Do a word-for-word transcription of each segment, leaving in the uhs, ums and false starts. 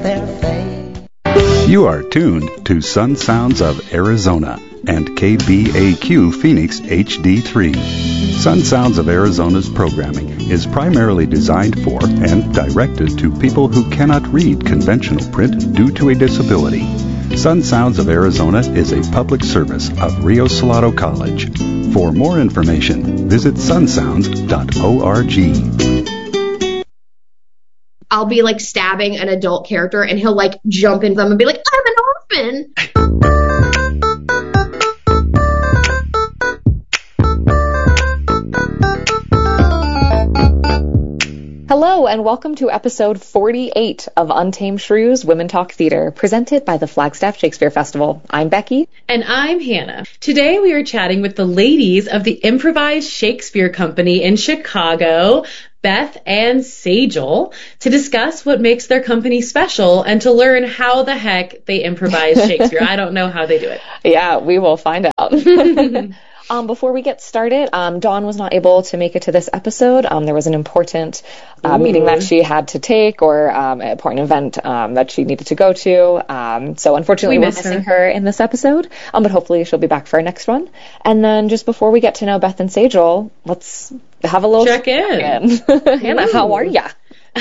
their face. You are tuned to Sun Sounds of Arizona and K B A Q Phoenix H D three. Sun Sounds of Arizona's programming is primarily designed for and directed to people who cannot read conventional print due to a disability. Sun Sounds of Arizona is a public service of Rio Salado College. For more information, visit sun sounds dot org. I'll be like stabbing an adult character and he'll like jump into them and be like, I'm an orphan. Hello and welcome to episode forty-eight of Untamed Shrews Women Talk Theater, presented by the Flagstaff Shakespeare Festival. I'm Becky. And I'm Hannah. Today we are chatting with the ladies of the Improvised Shakespeare Company in Chicago, Beth and Sajal, to discuss what makes their company special and to learn how the heck they improvise Shakespeare. I don't know how they do it. Yeah, we will find out. Um, before we get started, um, Dawn was not able to make it to this episode. Um, there was an important uh, meeting that she had to take, or um, an important event um, that she needed to go to. Um, so unfortunately, we we're miss missing her. her in this episode, um, but hopefully she'll be back for our next one. And then just before we get to know Beth and Sajal, let's have a little check in. Hannah, how are ya?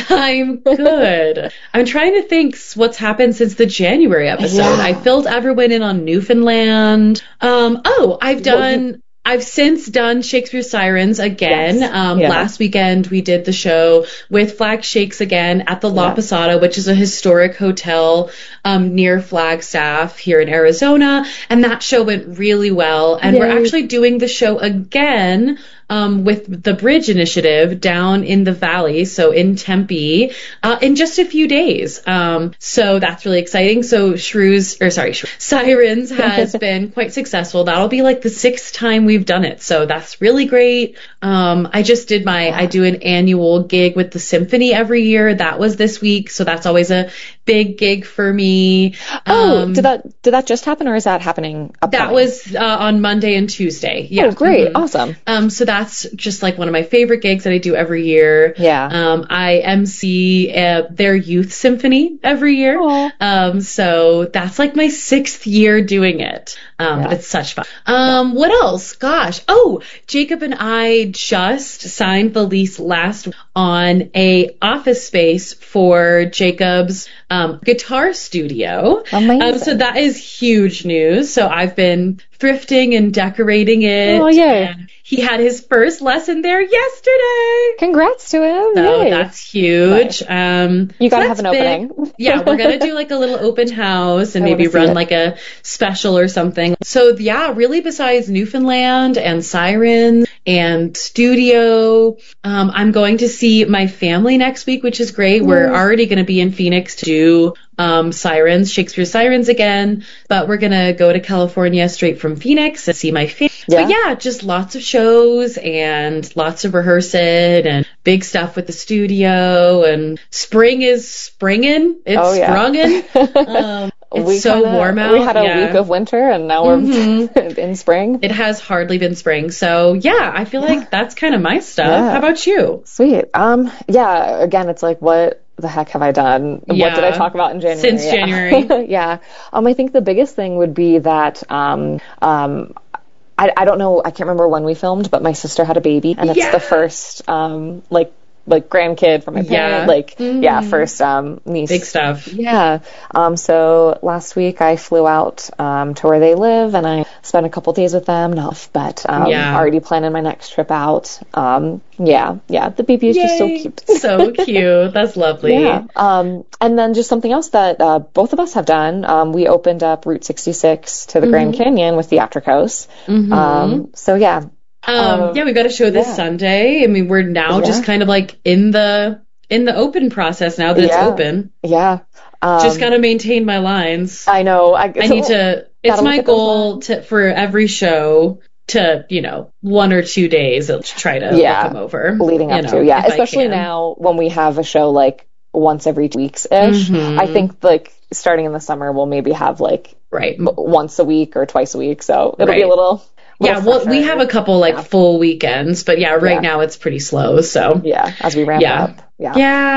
I'm good. I'm trying to think what's happened since the January episode. Yeah. I filled everyone in on Newfoundland. Um, oh, I've done... Well, you- I've since done Shakespeare Sirens again. Yes. Um, Yeah. Last weekend we did the show with Flag Shakes again at the La Yeah. Posada, which is a historic hotel um, near Flagstaff here in Arizona. And that show went really well. And Yay. we're actually doing the show again um, with the Bridge Initiative down in the valley, so in Tempe, uh, in just a few days. Um, so that's really exciting. So Shrews, or sorry, Shrews, Sirens has been quite successful. That'll be like the sixth time we've done it. So that's really great. Um, I just did my, I do an annual gig with the symphony every year. That was this week. So that's always a big gig for me. Oh, Um, did that did that just happen, or is that happening upcoming? That was uh, on Monday and Tuesday. Yeah. Oh, great. Mhm. Awesome. Um, so that's just like one of my favorite gigs that I do every year. Yeah. Um, I M C uh, their youth symphony every year. Aw. Um, so that's like my sixth year doing it. Um, Yeah. but it's such fun. Um, what else? Gosh. Oh, Jacob and I just signed the lease last on a office space for Jacob's um, guitar studio. Amazing. Um, so that is huge news. So I've been thrifting and decorating it. Oh, yay. And he had his first lesson there yesterday. Congrats to him. So Yay. that's huge. Um, You gotta so have an that's big. opening. Yeah, we're gonna do like a little open house and I maybe wanna see run it. like a special or something. So yeah, really besides Newfoundland and Sirens and studio, um, I'm going to see my family next week, which is great. We're already gonna be in Phoenix to do um, Sirens, Shakespeare Sirens again, but we're gonna go to California straight from Phoenix and see my family. Yeah. But yeah, just lots of shows and lots of rehearsing and big stuff with the studio, and spring is springing. It's Oh, yeah. sprunging. Um, it's We so kinda- warm out. We had a yeah. week of winter, and now we're Mhm. in spring. It has hardly been spring. So yeah, I feel like that's kind of my stuff. Yeah. How about you? Sweet. Um. Yeah. Again, it's like, what the heck have I done? What Yeah. did I talk about in January? Since Yeah. January. Yeah. Um. I think the biggest thing would be that. Um. Um. I, I don't know. I can't remember when we filmed, but my sister had a baby, and it's Yeah. the first um like like grandkid from my Yeah. parent. Like Mhm. yeah, first um niece. Big stuff. Yeah. Um, so last week I flew out um, to where they live, and I spent a couple days with them. Not, but um, Yeah. already planning my next trip out. Um, yeah, yeah. The baby is just so Yay. cute. So cute. That's lovely. Yeah. Um, and then just something else that uh, both of us have done. Um, we opened up Route sixty-six to the Grand Canyon with Theatricos. Mhm. Um, so yeah. Um, Um, yeah, we got a show this yeah. Sunday. I mean, we're now Yeah. just kind of like in the in the open process now that Yeah. it's open. Yeah. Um, Just gotta maintain my lines. I know. I, I need to. It's Gotta my look at those goal lines. to for every show to you know one or two days I'll try to Yeah. look them over leading up you know, to. Yeah. if I Especially can. now when we have a show like once every two weeks ish. Mhm. I think like starting in the summer we'll maybe have like Right. m- once a week or twice a week. So it'll be Right. a little. Yeah, little well, we fresher. have a couple like Yeah. full weekends, but yeah, right Yeah. now it's pretty slow. So Yeah, as we ramp Yeah. up. Yeah. yeah,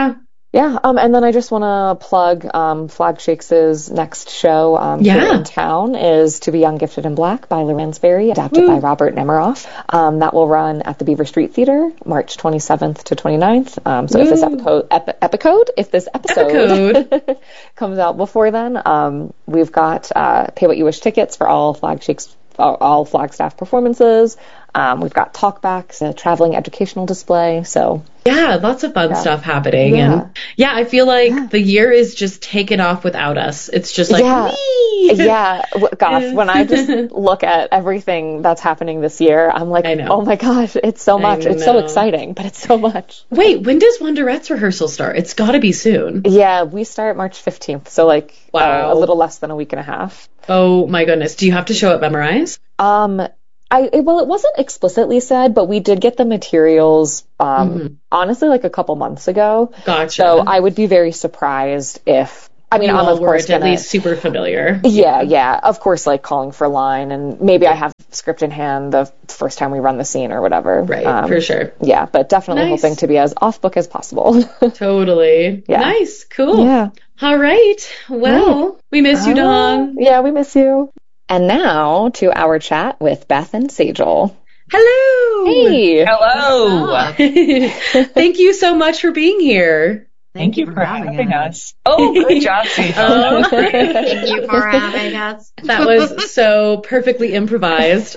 Yeah, um, and then I just want to plug um, Flag Shakes' next show um, Yeah. here in town is To Be Young, Gifted, and Black by Lou Ransberry, adapted Woo. by Robert Nemiroff. Um, that will run at the Beaver Street Theater, March twenty-seventh to twenty-ninth. Um, so if this Woo. epico- epi- episode, if this episode comes out before then, um, we've got uh, Pay What You Wish tickets for all Flag Shakes, all, all Flagstaff performances. Um, we've got talkbacks, a traveling educational display. So Yeah, lots of fun Yeah. stuff happening. Yeah. And yeah, I feel like Yeah. the year is just taken off without us. It's just like, Yeah. whee! yeah, w- gosh, Yeah. when I just look at everything that's happening this year, I'm like, I know. oh my gosh, it's so I much. It's so know. exciting, but it's so much. Wait, when does Wonderette's rehearsal start? It's got to be soon. Yeah, we start March fifteenth, so like Wow. uh, a little less than a week and a half. Oh my goodness. Do you have to show it memorized? Um, I it, well, it wasn't explicitly said, but we did get the materials. Um, Mhm. honestly, like a couple months ago. Gotcha. So I would be very surprised if. I mean, you I'm all of were course at gonna, least super familiar. Yeah, yeah, of course, like calling for line, and maybe I have script in hand the first time we run the scene or whatever. Right, Um, for sure. Yeah, but definitely Nice. hoping to be as off book as possible. Totally. Yeah. Nice. Cool. Yeah. All right. Well, we miss you, Dawn. Yeah, we miss you. And now to our chat with Beth and Sajal. Hello. Hey. Hello. Thank you so much for being here. Thank you for having us. Oh, good job, Sajal. Oh, Thank you for having us. That was so perfectly improvised.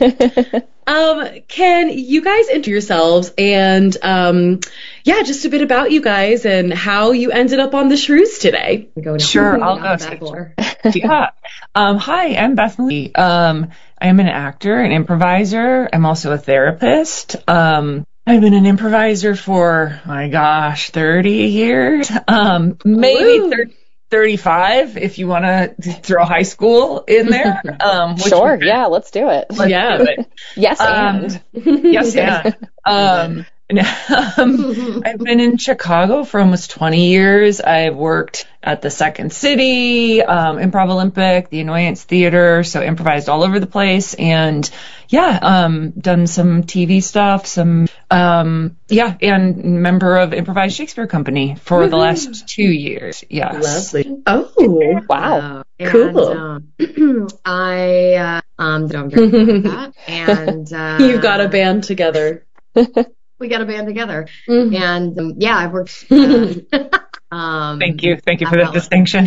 Um, can you guys introduce yourselves and um, yeah, just a bit about you guys and how you ended up on the Shrews today? Sure, I'll go. Sajal. Yeah. Um, hi, I'm Beth Lee. Um, I'm an actor, an improviser. I'm also a therapist. Um, I've been an improviser for, my gosh, thirty years. Um, maybe Woo. thirty, thirty-five if you want to throw high school in there. Um, which Sure, would- yeah, let's do it. let's Yeah. do it. Yes, Um, and. Yes, yeah. Um, and, um, I've been in Chicago for almost twenty years. I've worked at the Second City, um, Improv Olympic, the Annoyance Theater, so improvised all over the place. And yeah, um, done some T V stuff, some, um, yeah, and member of Improvised Shakespeare Company for the last two years. Yes. Lovely. Oh, Wow. And, Cool. Um, I uh, um, did I'm very proud of that. And uh, you've got a band together. We got a band together, Mhm. and um, yeah, I've worked. Uh, um, Thank you. Thank you for I that distinction.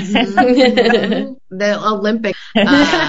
the Olympic uh,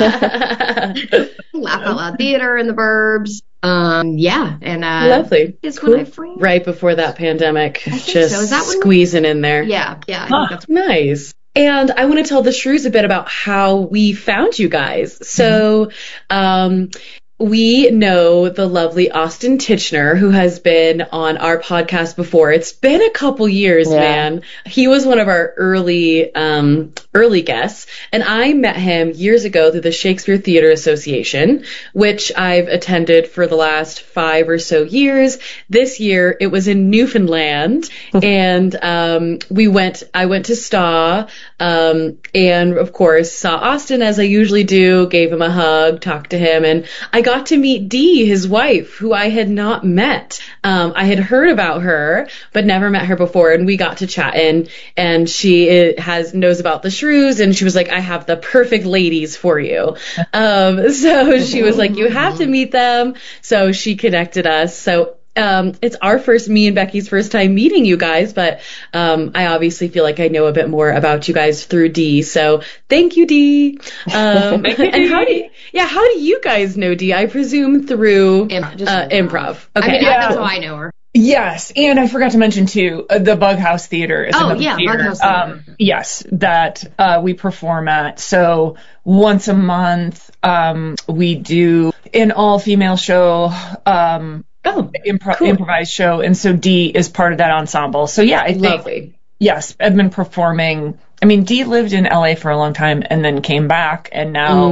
Laugh Out Loud Theater in the Burbs. Um, yeah, and uh, Lovely. is Cool. when I framed. Right before that pandemic, think just so. Is that when- squeezing in there. Yeah, yeah. I Huh. think that's Nice. And I want to tell the Shrews a bit about how we found you guys. So, um, we know the lovely Austin Titchener, who has been on our podcast before. It's been a couple years, Yeah. man. He was one of our early, um, early guests, and I met him years ago through the Shakespeare Theater Association, which I've attended for the last five or so years. This year, it was in Newfoundland, and um, we went. I went to S T A, um, and of course saw Austin as I usually do. Gave him a hug, talked to him, and I got to meet Dee, his wife, who I had not met. Um, I had heard about her, but never met her before, and we got to chat. And and she uh, has knows about the Shrews, and she was like, "I have the perfect ladies for you." Um, so she was like, "You have to meet them." So she connected us. So. Um, it's our first, me and Becky's first time meeting you guys, but um, I obviously feel like I know a bit more about you guys through Dee. So thank you, Dee. Um, Thank you, and how do you, yeah, how do you guys know Dee? I presume through Improv, just uh, improv. Okay. I mean, Yeah. that's how I know her. Yes, and I forgot to mention too, uh, the Bughouse Theater is Oh, another yeah, theater. Bughouse Theater. Um, yes, that uh, we perform at. So once a month, um, we do an all-female show, um, Oh, impro- cool. improvised show, and so Dee is part of that ensemble. So yeah, I think lovely. yes, I've been performing. I mean, Dee lived in L A for a long time and then came back, and now Mm.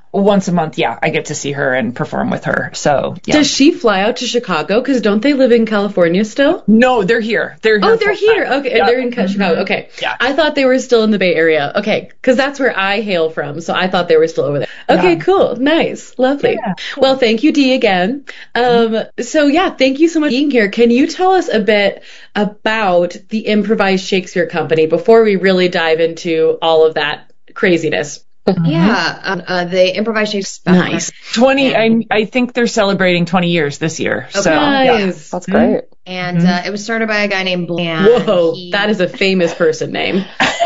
once a month, yeah, I get to see her and perform with her. So, yeah. Does she fly out to Chicago? Because don't they live in California still? No, they're here. They're here. Oh, they're here. Okay, yeah. they're in Chicago. Okay. Yeah. I thought they were still in the Bay Area. Okay, because that's where I hail from. So I thought they were still over there. Okay, Yeah. cool. Nice. Lovely. Yeah. Well, thank you, Dee, again. Um, so, yeah, thank you so much for being here. Can you tell us a bit about the Improvised Shakespeare Company before we really dive into all of that craziness? Yeah, um, uh, the Improvised Shakespeare. Nice. twenty, I, I think they're celebrating twenty years this year. So, Nice. That's great. And Mm-hmm. uh, it was started by a guy named Blaine. Whoa, He- that is a famous person name.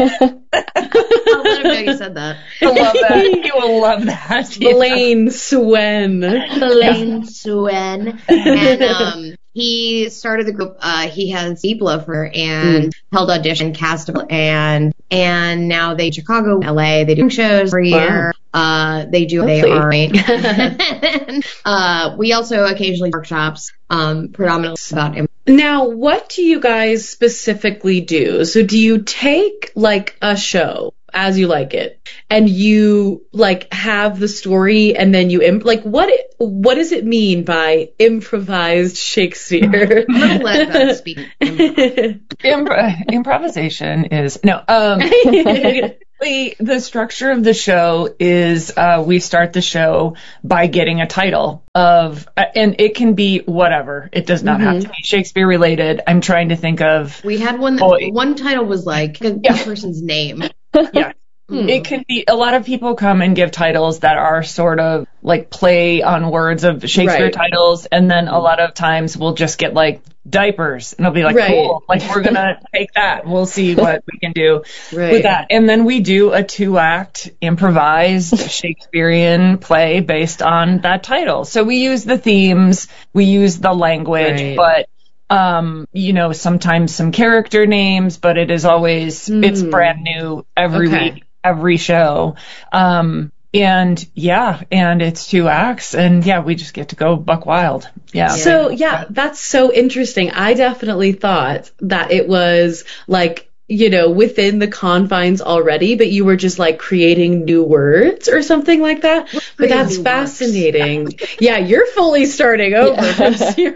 I'll let him know you said that. I love that. You will love that. Blaine Swen. Blaine Swen. And um, he started the group. Uh, he has deep love for her and held audition, cast, and and now they Chicago, L A. They do shows every Wow. year. Uh, they do. They Lovely. are. uh, we also occasionally workshops, um, predominantly about. Im- Now, what do you guys specifically do? So do you take like a show as you like it and you like have the story and then you imp- like what what does it mean by improvised Shakespeare? I'm gonna let Beth speak. Impro- improvisation is no. Um, the the structure of the show is uh, we start the show by getting a title of, uh, and it can be whatever. It does not have to be Shakespeare related. I'm trying to think of. We had one. That, Oh, one title was like a Yeah. person's name. Yeah. It can be, a lot of people come and give titles that are sort of like play on words of Shakespeare Right. titles, and then a lot of times we'll just get like diapers, and it'll be like, Right. cool, like we're gonna take that. We'll see what we can do Right. with that. And then we do a two-act improvised Shakespearean play based on that title. So we use the themes, we use the language, Right. but um, you know, sometimes some character names, but it is always, it's brand new every Okay. week, every show. Um, and yeah, and it's two acts, and yeah, we just get to go buck wild. Yeah. So yeah, that's so interesting. I definitely thought that it was like, you know, within the confines already, but you were just like creating new words or something like that. But creating that's new words. fascinating. Yeah, you're fully starting over from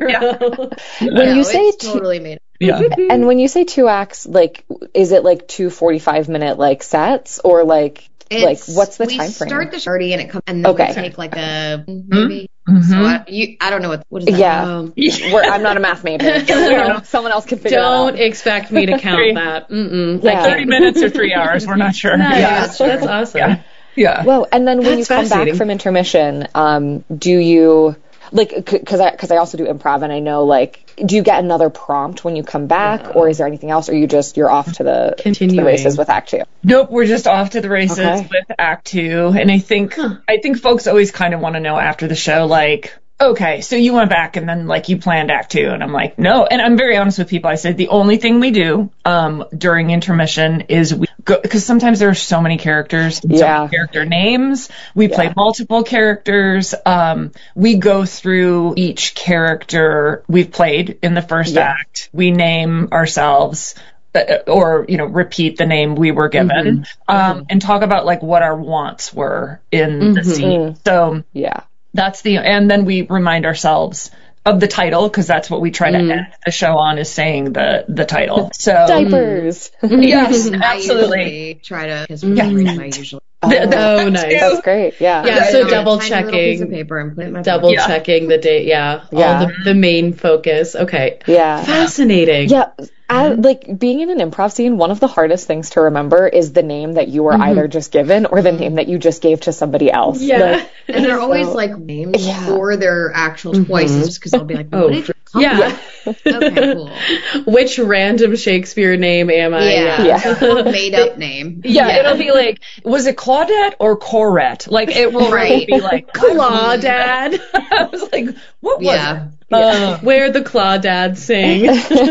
zero. When No, you say it's two, totally made. Yeah. and when you say two acts, like, is it like two forty-five minute like sets or like like It's- what's the we time frame? start the party and it comes and then Okay. we take like a maybe. Mhm. So I, you, I don't know what what is that? Yeah. Um, Where I'm not a math major. So someone else can figure don't it out. expect me to count that. Mm-mm. Yeah. thirty minutes or three hours, we're not sure. Nice. Yeah. That's awesome. Yeah. Yeah. Well, and then when That's you come back fascinating. from intermission, um, do you like because I because I also do improv and I know like do you get another prompt when you come back or is there anything else or you just you're off to the, to the Continuing. races with Act Two? Nope, we're just off to the races Okay. with Act Two, and I think I think folks always kind of want to know after the show, like, okay, so you went back and then like you planned Act Two, and I'm like, no, and I'm very honest with people. I said the only thing we do um during intermission is we go because sometimes there are so many characters, so Yeah. many character names. We play Yeah. multiple characters. Um, we go through each character we've played in the first Yeah. act. We name ourselves. Uh, or you know repeat the name we were given um and talk about like what our wants were in the scene. So Yeah. that's the and then we remind ourselves of the title because that's what we try to end the show on is saying the the title. So Diapers. yes, I absolutely. usually try to because for some reason I usually Th- th- Oh, nice. That's great. Yeah. Yeah, I so found a double tiny little piece of checking. paper and put it in my Double Yeah. checking the date. Yeah. Yeah. All the, the main focus. Okay. Yeah. Fascinating. Yeah, I, like being in an improv scene, one of the hardest things to remember is the name that you were either just given or the name that you just gave to somebody else. Yeah. Like, And they're always So- like names Yeah. or their actual choices just because I'll be like, Oh, what did you come yeah. with? Okay, cool. Which random Shakespeare name am I? Yeah. Yeah. Made up name. yeah, Yeah. it'll be like, was it Claudette or Corette? Like it will really Right. be like Claudad. I was like, what was Yeah. it? Uh, Where the Claudad sing.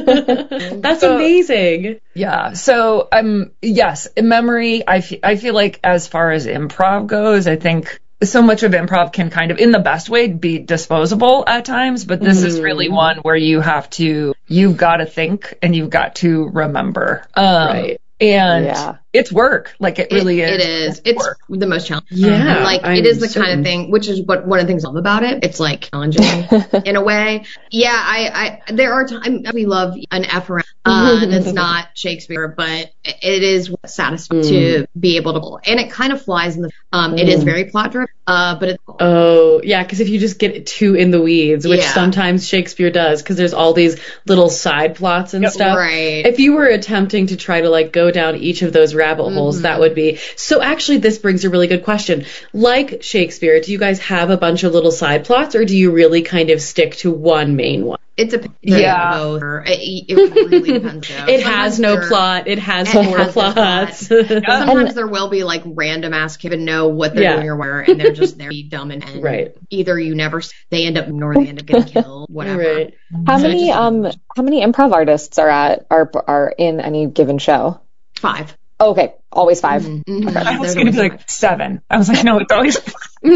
That's amazing. Yeah. So, um, yes, in memory, I, fe- I feel like as far as improv goes, I think so much of improv can kind of, in the best way, be disposable at times, but this is really one where you have to, you've got to think and you've got to remember. Um, Right. And Yeah. it's work. Like it really it, is. It is. It's work. the most challenging. Yeah, And like I'm it is the certain. kind of thing, which is what one of the things I love about it. It's like challenging in a way. Yeah, I, I there are times we love an F around uh, that's not Shakespeare, but it is satisfying mm. to be able to, and it kind of flies in the. Um, mm. It is very plot driven, uh, but it's. Oh yeah, because if you just get too in the weeds, which yeah. sometimes Shakespeare does, because there's all these little side plots and yep, stuff. Right. If you were attempting to try to like go down each of those rabbit mm-hmm. holes, that would be. So actually, this brings a really good question. Like Shakespeare, do you guys have a bunch of little side plots, or do you really kind of stick to one main one? It's a yeah. Both, or it, it really depends. Though. It has no plot. It has four has plots. Plot. Sometimes there will be like random ass kids that know what they're yeah. doing or where, and they're just there dumb and, and right. either you never they end up or they end up getting killed, whatever. Right. How so many just, um how many improv artists are at are are in any given show? Five. Oh, okay, always five. Mm-hmm. Okay. I was going to be like seven. I was like, no, it's always five. Who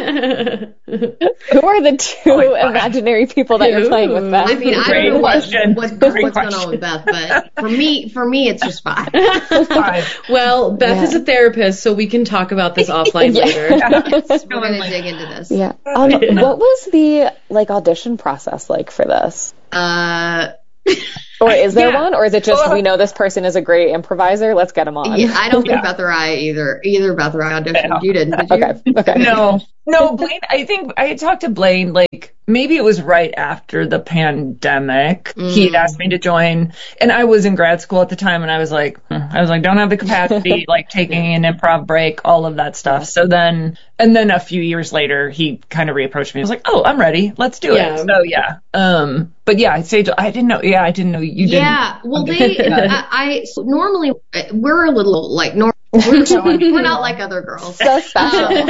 are the two oh imaginary people that you're playing with, Beth? I mean, I Great don't know what, question. what's, Great what's question. going on with Beth, but for me, for me, it's just five. Five. Well, Beth yeah. is a therapist, so we can talk about this offline yeah. later. Yes, we're going to dig into this. Yeah. Um, what was the like audition process like for this? Uh. Or is there yeah. one? Or is it just, well, we know this person is a great improviser, let's get him on? Yeah, I don't think yeah. Beth or I either, either Beth or I auditioned. Yeah. You didn't, did you? Okay, okay. No, no, Blaine, I think I talked to Blaine, like, maybe it was right after the pandemic. Mm. He had asked me to join, and I was in grad school at the time, and I was like, hmm. I was like, don't have the capacity, like, taking an improv break, all of that stuff. So then, and then a few years later, he kind of reapproached me. I was like, oh, I'm ready. Let's do yeah. it. So, yeah. Um, but yeah, Sage, I didn't know. Yeah, I didn't know you didn't. Yeah, well, they, I, I so normally, we're a little, like, normal. We're, we're not like other girls. So special. Um,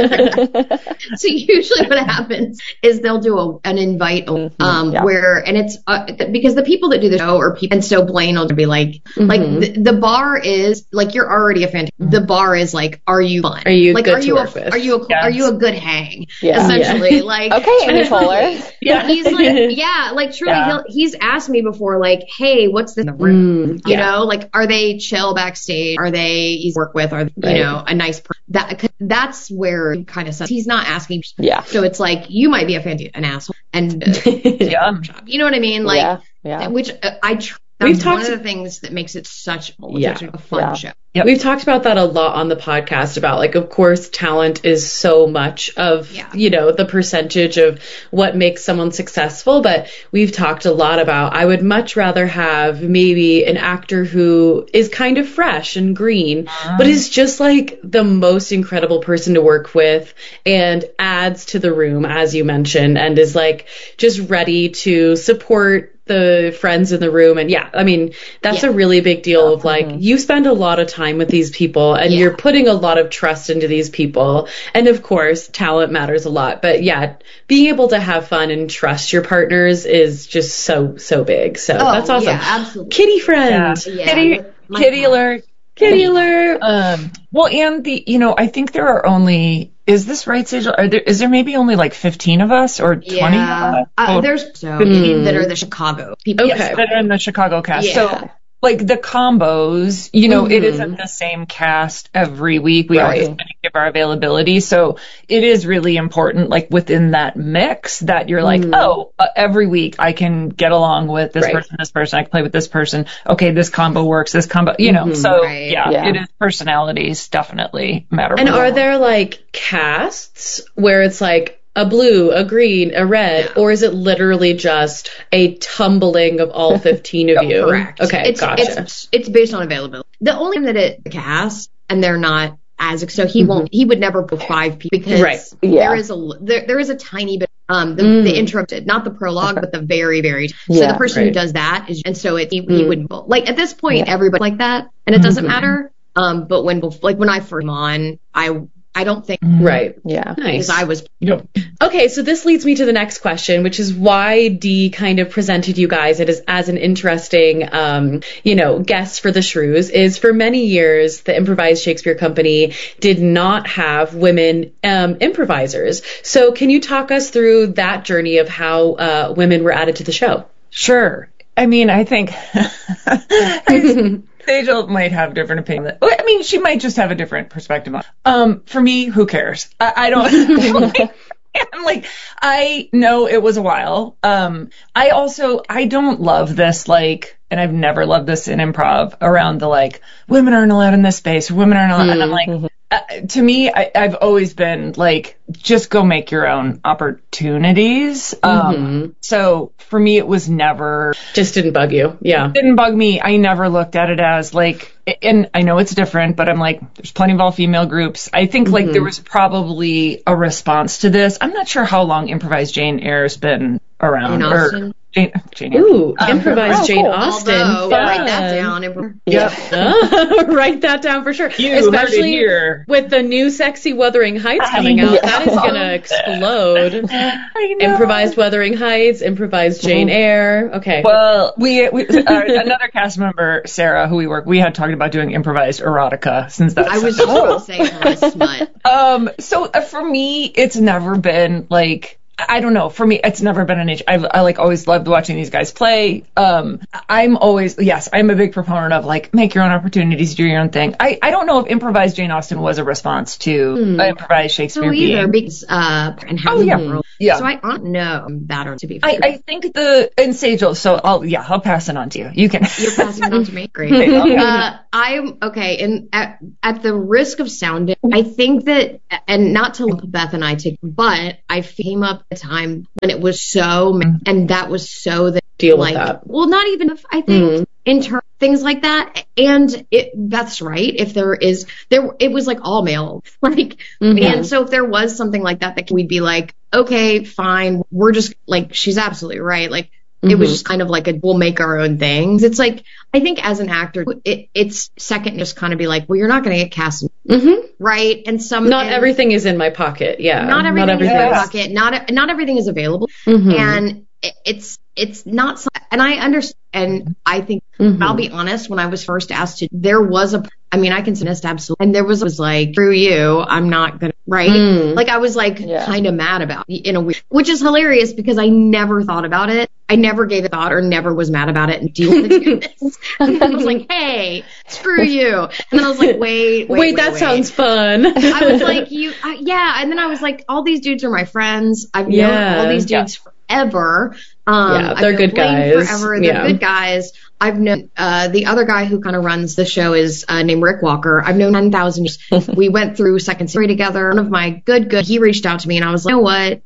so usually what happens is they'll do a, an invite um, yeah. where, and it's uh, because the people that do the show are people, and so Blaine will be like, mm-hmm. like the, the bar is like, you're already a fan. Mm-hmm. The bar is like, are you fun? Are you like, good are to you work a, with? Are you a, yes. are you a good hang? Yeah. Essentially, yeah. like okay, Amy Poehler. Yeah, he's like, yeah, like truly, yeah. He'll, he's asked me before, like, hey, what's this in the room? Mm, you yeah. know, like, are they chill backstage? Are they easy to work with? Are they, right. you know, a nice person? That that's where kind of he's not asking. Yeah. So it's like you might be a fan, an asshole, and uh, yeah, you know what I mean? Like, yeah, yeah. Which uh, I. Tr- That's We've one talked of the things that makes it such, yeah. such a fun yeah. show. Yep. We've talked about that a lot on the podcast about, like, of course, talent is so much of, yeah. you know, the percentage of what makes someone successful. But we've talked a lot about, I would much rather have maybe an actor who is kind of fresh and green, uh-huh. but is just like the most incredible person to work with and adds to the room, as you mentioned, and is like just ready to support the friends in the room. And yeah, I mean, that's yeah. a really big deal yeah. of like, mm-hmm. you spend a lot of time with these people and yeah. you're putting a lot of trust into these people. And of course, talent matters a lot, but yeah, being able to have fun and trust your partners is just so, so big. So oh, that's awesome. Yeah, absolutely. Kitty friend. Yeah. Yeah. Kitty, kitty alert. Kitty alert. Um, well, and the, you know, I think there are only, is this right, Sage? Are there, is there maybe only like fifteen of us or twenty yeah. of us? Uh, oh. There's so mm. that are the Chicago people. Okay. Yes, that are in the Chicago cast. Yeah. So, like the combos, you know, mm-hmm. it isn't the same cast every week. We right. always give our availability. So it is really important, like within that mix, that you're like, mm. oh, uh, every week I can get along with this right. person, this person, I can play with this person. Okay, this combo works, this combo, you know, mm-hmm. so right. yeah, yeah, it is personalities definitely matter. And are there like casts where it's like, a blue, a green, a red, yeah. or is it literally just a tumbling of all fifteen of you? Correct. Okay, it's, gotcha. It's, it's based on availability. The only time that it cast and they're not as so he mm-hmm. won't he would never put five people because right. yeah. there is a there, there is a tiny bit um the, mm. the intro not the prologue but the very very so yeah, the person right. who does that is and so it, he, mm. he would like at this point yeah. everybody like that and it doesn't mm-hmm. matter um but when like when I first came on I. I don't think. Right. Yeah. Nice. Because I was. Yep. Okay, so this leads me to the next question, which is why Dee kind of presented you guys as, as an interesting, um, you know, guest for the Shrews, is for many years, the Improvised Shakespeare Company did not have women um, improvisers. So can you talk us through that journey of how uh, women were added to the show? Sure. I mean, I think Sejal might have a different opinion. I mean, she might just have a different perspective on it. Um, for me, who cares? I, I don't. I'm like, I know it was a while. Um, I also, I don't love this, like, and I've never loved this in improv around the, like, women aren't allowed in this space, or women aren't allowed. Mm-hmm. And I'm like, uh, to me, I, I've always been like, just go make your own opportunities. Um, mm-hmm. So for me, it was never. Just didn't bug you. Yeah. Didn't bug me. I never looked at it as like, and I know it's different, but I'm like, there's plenty of all female groups. I think mm-hmm. like there was probably a response to this. I'm not sure how long Improvised Jane Eyre's been around. Jane Austen. Or, Jane, Jane Ooh, um, Improvised oh, Jane cool. Austen. Although, yeah. Write that down. Yeah. Write that down for sure. You Especially here. with the new sexy Wuthering Heights coming out. That is going to explode. I know. Improvised Wuthering Heights, Improvised Jane Eyre. Okay. Well, we, we uh, another cast member, Sarah, who we work, we had talked about doing improvised erotica since that. I was just going to say improvised smut. Um, so uh, for me, it's never been like, I don't know. For me, it's never been an issue. I, I like always loved watching these guys play. Um, I'm always, yes, I'm a big proponent of like, make your own opportunities, do your own thing. I, I don't know if Improvised Jane Austen was a response to hmm. uh, Improvised Shakespeare. No, either, because, uh, and how oh, yeah. World. yeah. So I don't know better to be fair. I, I think the, and Sejal, so I'll, yeah, I'll pass it on to you. You can. You're passing it on to me? Great. uh, I'm, okay, and at, at the risk of sounding, I think that, and not to lump Beth and I together, but I came up a time when it was so, and that was so that deal like, with that. Well, not even if I think mm. in terms things like that, and it that's right. If there is there, it was like all male, like, mm-hmm. and so if there was something like that, that we'd be like, okay, fine, we're just like, she's absolutely right, like. Mm-hmm. It was just kind of like a, we'll make our own things. It's like, I think as an actor, it, it's second just kind of be like, well, you're not going to get cast. Mm-hmm. Right. And some. Not and, everything is in my pocket. Yeah. Not everything, not everything is in my pocket. Not, not everything is available. Mm-hmm. And it, it's, it's not, and I understand. And I think, mm-hmm. I'll be honest, when I was first asked to, there was a, I mean, I can suggest absolutely. And there was, was like, through you, I'm not going to, right? Mm. Like, I was like, yeah. kind of mad about it in a way, which is hilarious because I never thought about it. I never gave a thought or never was mad about it and do want to do this. And then I was like, hey, screw you. And then I was like, wait, wait, wait, wait that wait. sounds fun. I was like, you, I, yeah. And then I was like, all these dudes are my friends. I've known yeah. all these dudes yeah. forever. Um, yeah, they're I've good guys. Forever. They're yeah. good guys. I've known, uh, the other guy who kind of runs the show is, uh, named Rick Walker. I've known ten thousand years. We went through Second City together. One of my good, good, he reached out to me and I was like, you know what?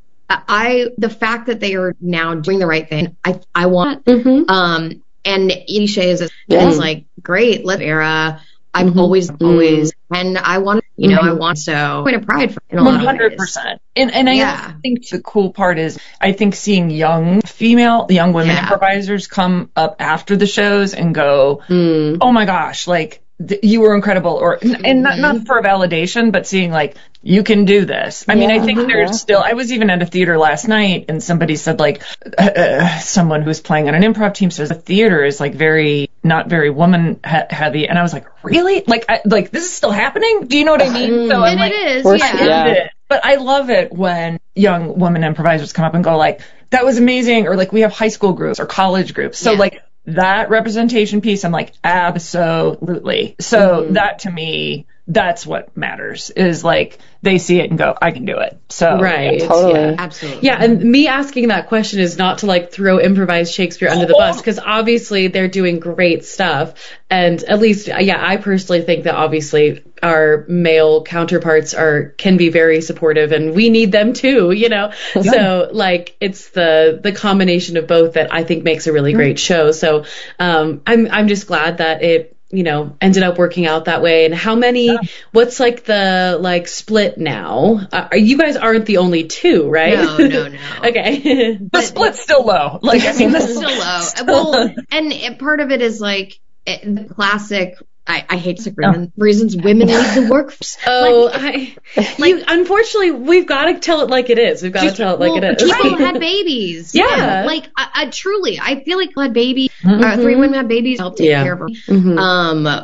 I, the fact that they are now doing the right thing, I, I want, mm-hmm. um, and Edie Shea is, yeah. is like, great, live era. I've mm-hmm. always, always, and I want, you know, mm-hmm. I want so point of pride for in a one hundred percent. And and I yeah. think the cool part is, I think seeing young female, young women yeah. improvisers come up after the shows and go, mm. oh my gosh, like, th- you were incredible, or mm-hmm. and not, not for a validation, but seeing like, you can do this. I yeah, mean, I think there's yeah. still, I was even at a theater last night and somebody said like, uh, uh, someone who's playing on an improv team says the theater is like very, not very woman he- heavy. And I was like, really? Like, I, like this is still happening? Do you know what I mean? So and like, it is, yeah. yeah. But I love it when young women improvisers come up and go like, that was amazing. Or like we have high school groups or college groups. So yeah. like that representation piece, I'm like, absolutely. So mm-hmm. that to me, that's what matters, is like they see it and go, I can do it. So right, yeah, totally, yeah, absolutely. Yeah, and me asking that question is not to like throw Improvised Shakespeare under the bus, because obviously they're doing great stuff, and at least, yeah, I personally think that obviously our male counterparts are can be very supportive, and we need them too, you know. Yeah. So like it's the the combination of both that I think makes a really great mm-hmm. show. So um, I'm I'm just glad that it, you know, ended up working out that way. And how many, yeah. what's like the, like, split now? Uh, you guys aren't the only two, right? No, no, no. Okay. The but, split's still low. Like, I mean, the still low. Still well, and it, part of it is like, it, the classic, I, I hate sick women, no. reasons women leave the workforce. Oh, like, I, like, you, unfortunately, we've got to tell it like it is. We've got to tell it like well, it is. People had babies. Yeah. Like, I, I truly, I feel like had babies, mm-hmm. uh, three women had babies, help take yeah. care of them. Mm-hmm. Um, uh,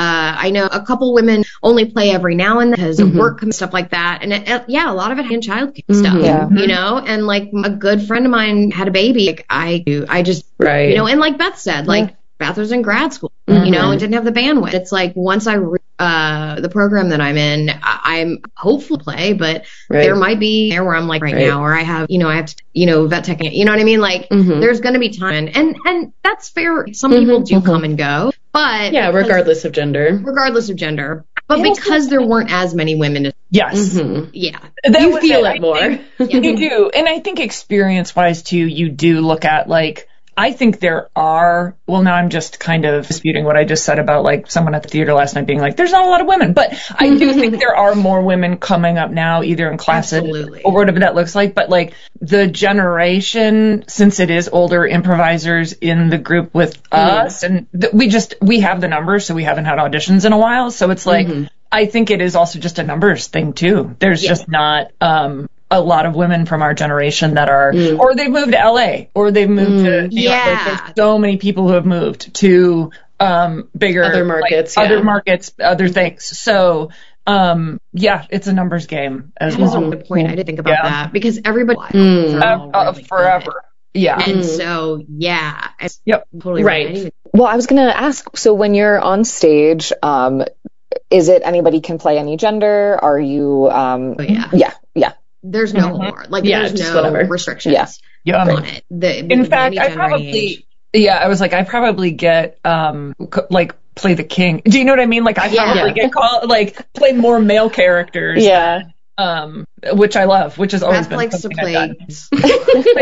I know a couple women only play every now and then because mm-hmm. of work and stuff like that. And it, it, yeah, a lot of it had child care mm-hmm. stuff, yeah. you know, and like a good friend of mine had a baby. Like, I do, I just, right. you know, and like Beth said, like, yeah. bachelor's in grad school, Mm-hmm. you know, and didn't have the bandwidth. It's like once I, re- uh, the program that I'm in, I- I'm hopeful to play, but Right. there might be there where I'm like right, Right. now, or I have, you know, I have to, you know, vet tech, you know what I mean? Like Mhm. there's going to be time, and and that's fair. Some people do come and go, but Yeah, because- regardless of gender. regardless of gender, but Yeah. because there weren't as many women, to, Yes. Mhm. yeah, That You was feel I it more. think You do. And I think experience wise too, you do look at like, I think there are, well, now I'm just kind of disputing what I just said about like someone at the theater last night being like, there's not a lot of women, but I do think there are more women coming up now, either in classes Absolutely. or whatever that looks like. But like the generation, since it is older improvisers in the group with us, and th- we just, we have the numbers, so we haven't had auditions in a while. So it's like, I think it is also just a numbers thing too. There's Yeah. just not, um, a lot of women from our generation that are, or they've moved to L A, or they've moved to, you know, like, Yeah. there's so many people who have moved to, um, bigger, Other markets, like, yeah. other markets, other things. So, um, yeah, it's a numbers game as that is a well. good point. I didn't think about Yeah. that because everybody Mm. Uh, uh, forever. Yeah. And so, yeah, I Yep. totally Right. I didn't Well, I was going to ask, so when you're on stage, um, is it anybody can play any gender? Are you, um, even- oh, yeah. yeah, yeah. There's no Mhm. more. Like, Yeah, there's just no whatever. restrictions Yeah. Yeah. on it. The, In with fact, any I gender, any probably, age. yeah, I was like, I probably get, um, c- like, play the king. Do you know what I mean? Like, I Yeah. probably get called, like, play more male characters. Yeah. Um, which I love, which has always Beth been likes to something I've play done.